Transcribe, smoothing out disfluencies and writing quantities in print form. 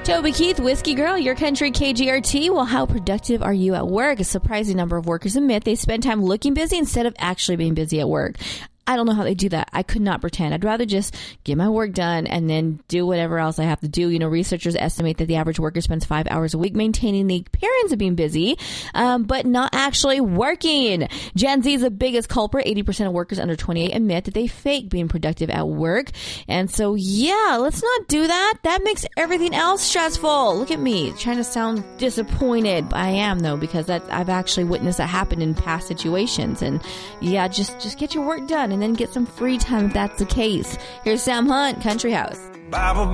Toby Keith, Whiskey Girl, your country KGRT. Well, how productive are you at work? A surprising number of workers admit they spend time looking busy instead of actually being busy at work. I don't know how they do that. I could not pretend. I'd rather just get my work done and then do whatever else I have to do. You know, researchers estimate that the average worker spends 5 hours a week maintaining the appearance of being busy, but not actually working. Gen Z is the biggest culprit. 80% of workers under 28 admit that they fake being productive at work. And so, yeah, let's not do that. That makes everything else stressful. Look at me trying to sound disappointed. I am, though, because I've actually witnessed that happen in past situations. And yeah, just get your work done and then get some free time if that's the case. Here's Sam Hunt, Country House. Bible